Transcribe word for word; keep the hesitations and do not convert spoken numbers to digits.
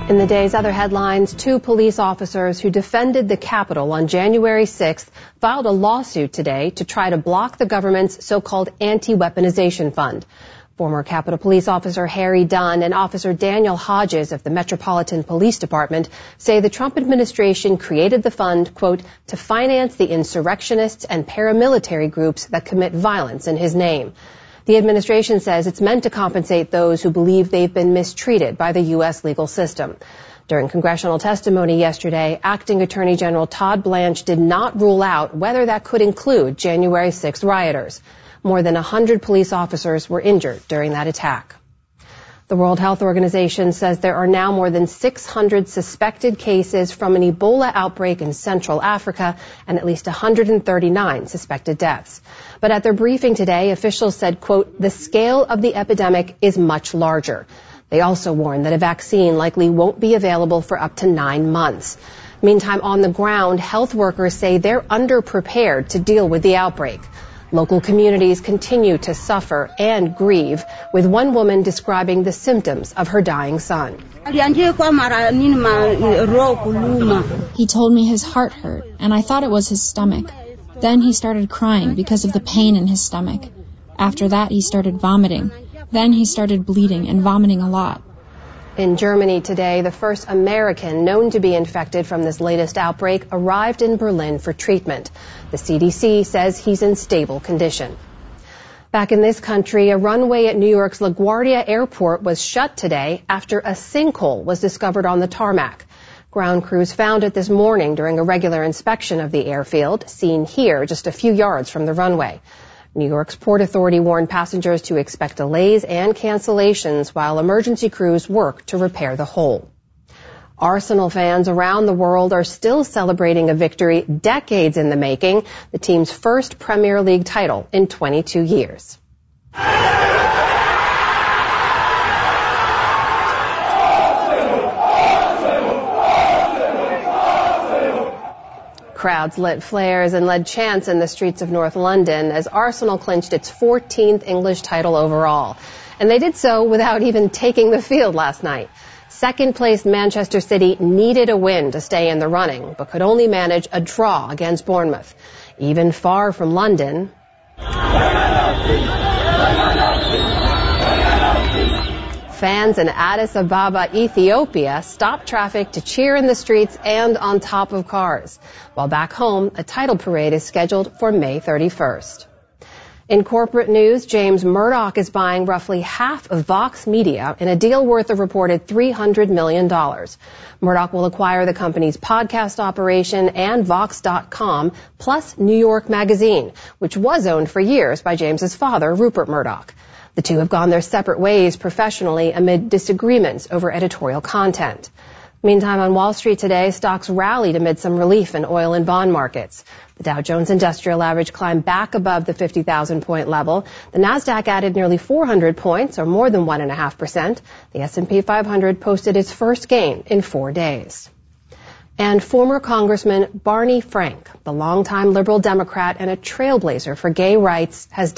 In the day's other headlines, two police officers who defended the Capitol on January sixth filed a lawsuit today to try to block the government's so-called anti-weaponization fund. Former Capitol Police Officer Harry Dunn and Officer Daniel Hodges of the Metropolitan Police Department say the Trump administration created the fund, quote, to finance the insurrectionists and paramilitary groups that commit violence in his name. The administration says it's meant to compensate those who believe they've been mistreated by the U S legal system. During congressional testimony yesterday, Acting Attorney General Todd Blanche did not rule out whether that could include January sixth rioters. More than one hundred police officers were injured during that attack. The World Health Organization says there are now more than six hundred suspected cases from an Ebola outbreak in Central Africa and at least one hundred thirty-nine suspected deaths. But at their briefing today, officials said, quote, the scale of the epidemic is much larger. They also warned that a vaccine likely won't be available for up to nine months. Meantime, on the ground, health workers say they're underprepared to deal with the outbreak. Local communities continue to suffer and grieve, with one woman describing the symptoms of her dying son. He told me his heart hurt, and I thought it was his stomach. Then he started crying because of the pain in his stomach. After that, he started vomiting. Then he started bleeding and vomiting a lot. In Germany today, the first American known to be infected from this latest outbreak arrived in Berlin for treatment. The C D C says he's in stable condition. Back in this country, a runway at New York's LaGuardia Airport was shut today after a sinkhole was discovered on the tarmac. Ground crews found it this morning during a regular inspection of the airfield, seen here just a few yards from the runway. New York's Port Authority warned passengers to expect delays and cancellations while emergency crews work to repair the hole. Arsenal fans around the world are still celebrating a victory decades in the making, the team's first Premier League title in twenty-two years. Crowds lit flares and led chants in the streets of North London as Arsenal clinched its fourteenth English title overall. And they did so without even taking the field last night. Second-placed Manchester City needed a win to stay in the running, but could only manage a draw against Bournemouth. Even far from London, fans in Addis Ababa, Ethiopia, stopped traffic to cheer in the streets and on top of cars. While back home, a title parade is scheduled for May thirty-first. In corporate news, James Murdoch is buying roughly half of Vox Media in a deal worth a reported three hundred million dollars. Murdoch will acquire the company's podcast operation and Vox dot com, plus New York Magazine, which was owned for years by James's father, Rupert Murdoch. The two have gone their separate ways professionally amid disagreements over editorial content. Meantime, on Wall Street today, stocks rallied amid some relief in oil and bond markets. The Dow Jones Industrial Average climbed back above the fifty thousand point level. The Nasdaq added nearly four hundred points, or more than one point five percent. The S and P five hundred posted its first gain in four days. And former Congressman Barney Frank, the longtime liberal Democrat and a trailblazer for gay rights, has